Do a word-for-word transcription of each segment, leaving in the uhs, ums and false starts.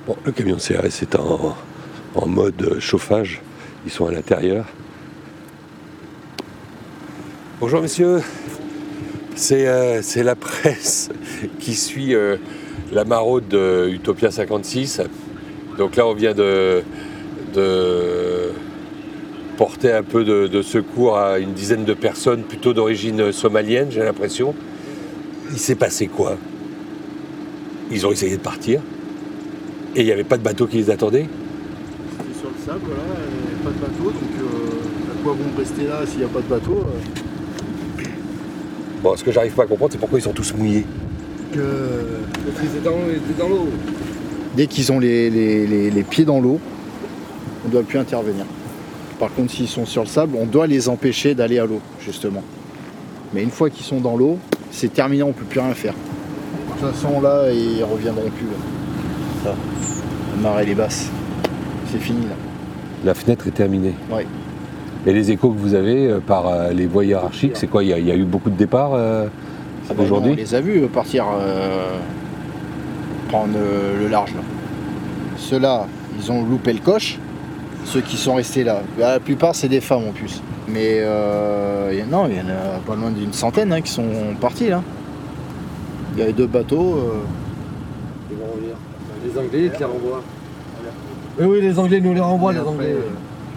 Bon, le camion C R S est en, en mode chauffage. Ils sont à l'intérieur. Bonjour messieurs. C'est, euh, c'est la presse qui suit euh, la maraude de Utopia cinquante-six. Donc là, on vient de, de porter un peu de, de secours à une dizaine de personnes, plutôt d'origine somalienne, j'ai l'impression. Il s'est passé quoi? Ils ont essayé de partir et il n'y avait pas de bateau qui les attendait. C'était sur le sable, voilà, et pas de bateau, donc euh, à quoi bon rester là s'il n'y a pas de bateau euh... Bon, ce que j'arrive pas à comprendre, c'est pourquoi ils sont tous mouillés. Que... Parce qu'ils étaient dans, dans l'eau. Dès qu'ils ont les, les, les, les pieds dans l'eau, on ne doit plus intervenir. Par contre, s'ils sont sur le sable, on doit les empêcher d'aller à l'eau, justement. Mais une fois qu'ils sont dans l'eau, c'est terminé, on ne peut plus rien faire. De toute façon, là, ils ne reviendront plus. Là. Ça, la marée est basse. C'est fini, là. La fenêtre est terminée. Oui. Et les échos que vous avez euh, par euh, les voies hiérarchiques, c'est quoi? Il y, y a eu beaucoup de départs euh, ah ben aujourd'hui? On les a vus partir euh, prendre euh, le large. Là. Ceux-là, ils ont loupé le coche. Ceux qui sont restés là, la plupart, c'est des femmes en plus. Mais euh, non, il y en a pas loin d'une centaine hein, qui sont partis là. Il y avait deux bateaux. Euh... Ils vont revenir. Les Anglais, ils te les renvoient. Oui, oui, les Anglais nous les renvoient, les Anglais. Euh...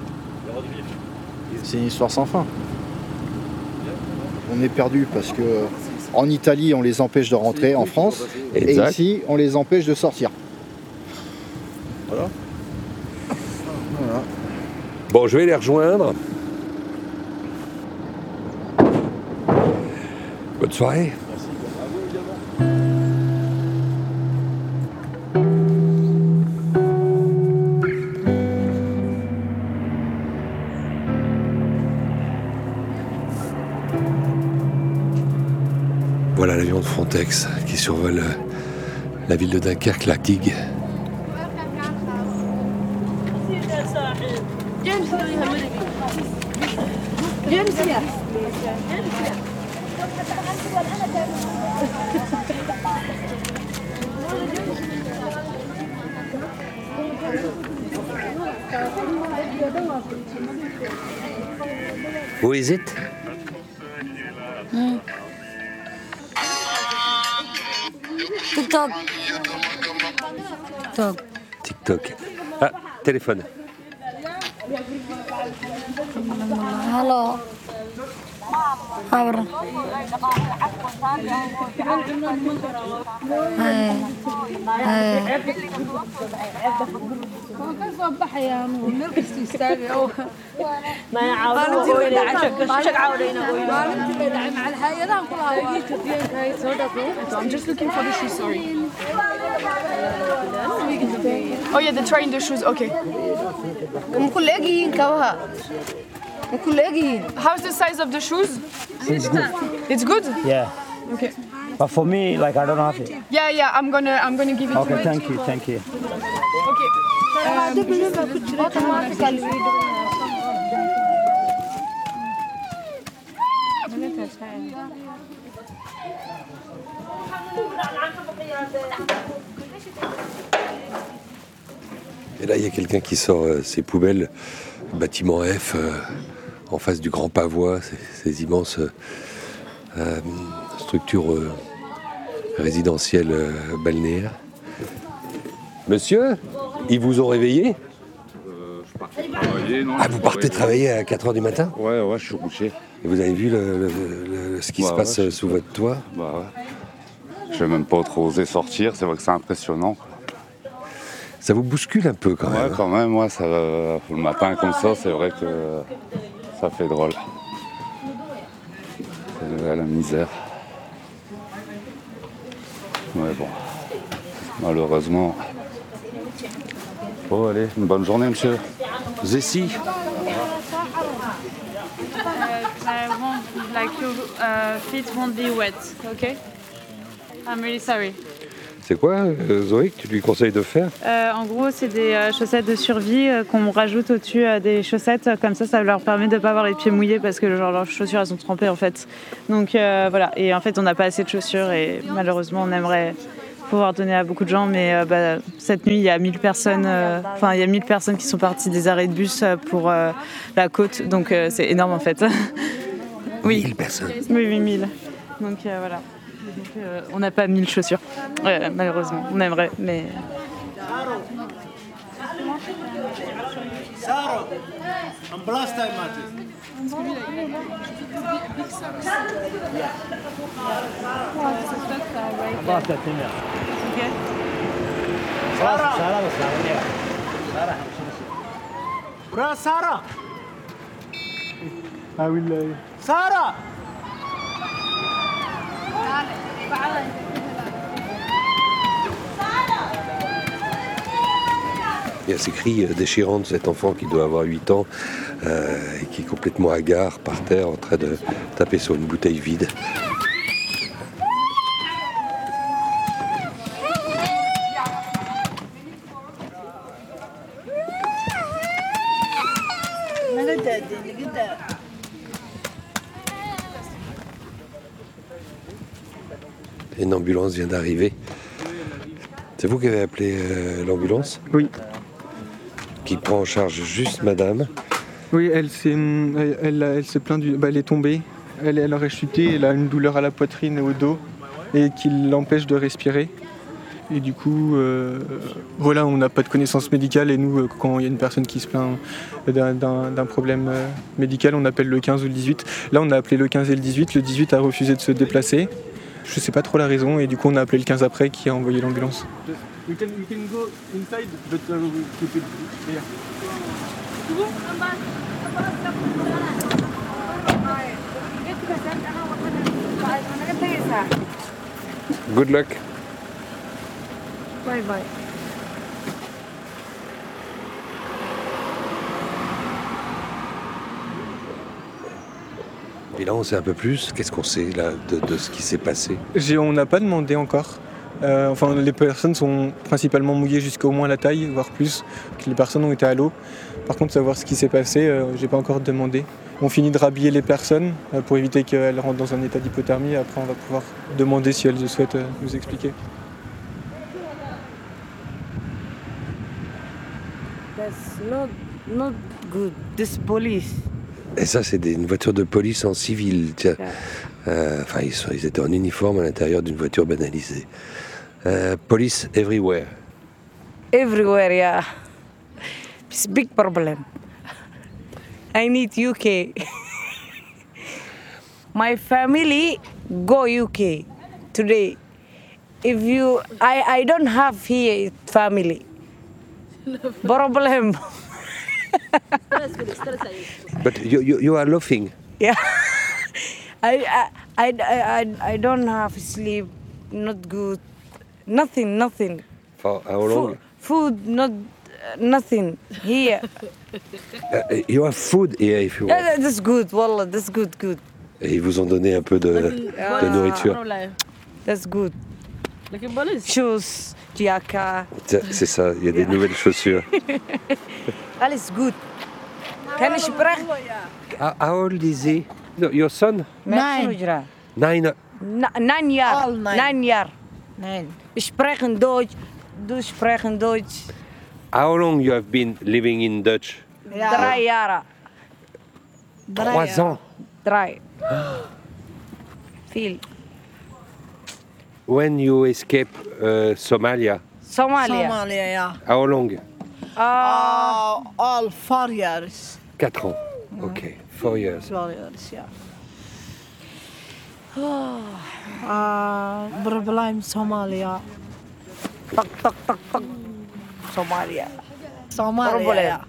C'est une histoire sans fin. On est perdu parce que en Italie, on les empêche de rentrer en France, exact. Et ici, on les empêche de sortir. Voilà. Voilà. Bon, je vais les rejoindre. Bonne soirée. Voilà l'avion de Frontex qui survole la ville de Dunkerque, la digue. Who is it? Mm. TikTok. TikTok. TikTok. Ah, téléphone. Hello. Abra. Hey. Hey. ما يعاودوا I'm just looking for the shoes, sorry. Oh yeah, the try in the shoes, okay. How's the size of the shoes? It's good. It's good? Yeah. Okay. But for me, like I don't have it. Yeah, yeah, I'm gonna I'm gonna give it okay, to you. Okay, thank you, thank you. Okay. Et là, il y a quelqu'un qui sort euh, ses poubelles, bâtiment F, euh, en face du Grand Pavois, ces, ces immenses euh, euh, structures euh, résidentielles euh, balnéaires. Monsieur, ils vous ont réveillé? euh, Je partais travailler, non? Ah, vous partez travailler à quatre heures du matin? Ouais, ouais, je suis couché. Et vous avez vu le, le, le, ce qui bah, se passe ouais, sous votre toit? Bah ouais. Je vais même pas trop oser sortir, c'est vrai que c'est impressionnant. Ça vous bouscule un peu quand même? Ouais, quand même, ouais, ça, le matin comme ça, c'est vrai que ça fait drôle. C'est la misère. Ouais, bon. Malheureusement. Bon, allez, une bonne journée, monsieur. Zessi. I won't, like your uh, feet won't be wet, okay? I'm really sorry. C'est quoi, euh, Zoé, que tu lui conseilles de faire? euh, En gros, c'est des euh, chaussettes de survie euh, qu'on rajoute au-dessus euh, des chaussettes. Comme ça, ça leur permet de ne pas avoir les pieds mouillés parce que genre, leurs chaussures, elles sont trempées en fait. Donc euh, voilà. Et en fait, on n'a pas assez de chaussures et malheureusement, on aimerait pouvoir donner à beaucoup de gens, mais euh, bah, cette nuit, il y a mille personnes, euh, enfin, il y a mille personnes qui sont parties des arrêts de bus pour euh, la côte, donc euh, c'est énorme en fait. Oui. mille personnes. Oui, oui, mille. Donc euh, voilà. Donc, euh, on n'a pas mille chaussures, euh, malheureusement. On aimerait, mais. Sarah, I'm blast time at Sarah, Sarah, Sarah. I will. Uh, Sarah. Il y a ces cris déchirants de cet enfant qui doit avoir huit ans euh, et qui est complètement hagard par terre en train de taper sur une bouteille vide. Une ambulance vient d'arriver. C'est vous qui avez appelé euh, l'ambulance ? Oui. Qui prend en charge juste madame. Oui, elle s'est, elle, elle, elle s'est plainte du, bah, elle est tombée, elle, elle aurait chuté, elle a une douleur à la poitrine et au dos et qui l'empêche de respirer. Et du coup, euh, voilà, on n'a pas de connaissances médicales et nous, quand il y a une personne qui se plaint d'un, d'un, d'un problème euh, médical, on appelle le quinze ou le dix-huit. Là, on a appelé le quinze et le dix-huit, le dix-huit a refusé de se déplacer. Je sais pas trop la raison et du coup, on a appelé le quinze après qui a envoyé l'ambulance. We can, we can go inside, but uh, we keep it here. Good luck. Bye bye. Et là, on sait un peu plus. Qu'est-ce qu'on sait là de, de ce qui s'est passé ? J'ai, on n'a pas demandé encore. Euh, enfin, les personnes sont principalement mouillées jusqu'au moins la taille, voire plus. Les personnes ont été à l'eau. Par contre, savoir ce qui s'est passé, euh, j'ai pas encore demandé. On finit de rhabiller les personnes euh, pour éviter qu'elles rentrent dans un état d'hypothermie. Après, on va pouvoir demander si elles souhaitent euh, nous expliquer. That's not not good. This police. Et ça, c'est des, une voiture de police en civil. Tiens. Euh, enfin, ils, sont, ils étaient en uniforme à l'intérieur d'une voiture banalisée. Euh, police everywhere. Everywhere, yeah. It's big problem. I need U K. My family go U K today. If you, I, I don't have here family. Problem. But you, you, you are laughing. Yeah. I, I, I, I, I don't have sleep, not good, nothing, nothing. For how long? Food, food not, nothing here. Uh, you have food here if you want. Yeah, that's good, wallah, that's good, good. Et ils vous ont donné un peu de, de nourriture. That's good. Shoes, jaka. C'est ça, il y a des nouvelles chaussures. Alles good. Can ich sprechen? How, how old is he? No, your son? Nine. Nine. Nine Jahre. All nine. Nine Jahre. Nein. Ich spreche Deutsch. Du sprechen Deutsch. How long you have been living in Dutch? Drei Jahre. Trois ans. Drei. Viel. When you escape uh, Somalia? Somalia. Somalia, ja. How long? Uh, Uh, all four years. Quatre ans. Ok, four years. Four years, ja. Uh, probleem Somalia. tak, tak, tak, tak. Somalia. Somalia, Problem. ja.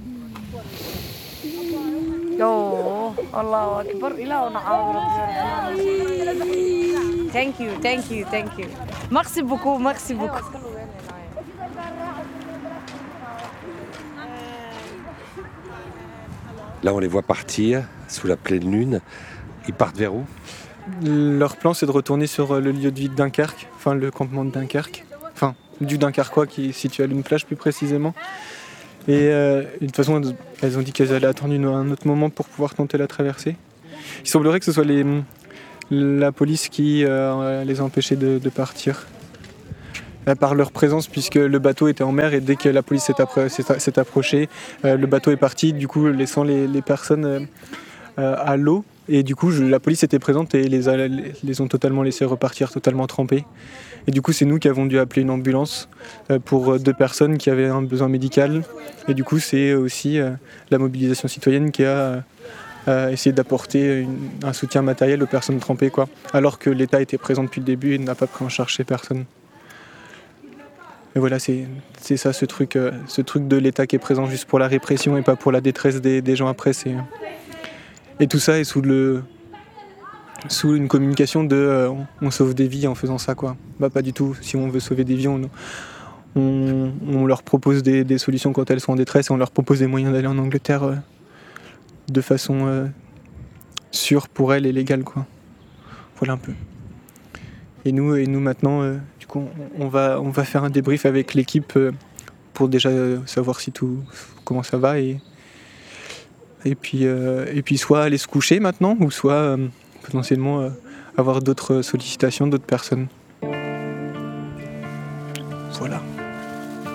Yo, Allahu Akbar. Ilah na Thank you, thank you, thank you. Merci beaucoup, merci beaucoup. Là, on les voit partir sous la pleine lune. Ils partent vers où? Leur plan, c'est de retourner sur le lieu de vie de Dunkerque, enfin le campement de Dunkerque, enfin du Dunkerquois qui est situé à une plage plus précisément. Et euh, de toute façon, elles ont dit qu'elles allaient attendre une, un autre moment pour pouvoir tenter la traversée. Il semblerait que ce soit les, la police qui euh, les a empêchés de, de partir. par leur présence, puisque le bateau était en mer et dès que la police s'est, appro- s'est, s'est approchée, euh, le bateau est parti, du coup laissant les, les personnes euh, euh, à l'eau. Et du coup, je, la police était présente et les, a, les ont totalement laissés repartir, totalement trempés. Et du coup, c'est nous qui avons dû appeler une ambulance euh, pour deux personnes qui avaient un besoin médical. Et du coup, c'est aussi euh, la mobilisation citoyenne qui a euh, essayé d'apporter une, un soutien matériel aux personnes trempées, quoi. Alors que l'État était présent depuis le début et n'a pas pris en charge ces personnes. Et voilà, c'est, c'est ça, ce truc, euh, ce truc de l'État qui est présent juste pour la répression et pas pour la détresse des, des gens après. C'est... Et tout ça est sous, le, sous une communication de euh, on sauve des vies en faisant ça, quoi. Bah, pas du tout. Si on veut sauver des vies, on, on, on leur propose des, des solutions quand elles sont en détresse et on leur propose des moyens d'aller en Angleterre euh, de façon euh, sûre pour elles et légale, quoi. Voilà un peu. Et nous, et nous maintenant, euh, du coup, on, on, va, on va faire un débrief avec l'équipe euh, pour déjà euh, savoir si tout, comment ça va et Et puis, euh, et puis soit aller se coucher maintenant, ou soit euh, potentiellement euh, avoir d'autres sollicitations d'autres personnes. Voilà.